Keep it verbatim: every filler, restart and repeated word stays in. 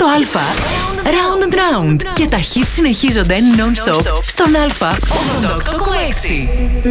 στο Α. Round and round. Και τα hits συνεχίζονται non-stop στον Α ογδόντα οκτώ κόμμα έξι.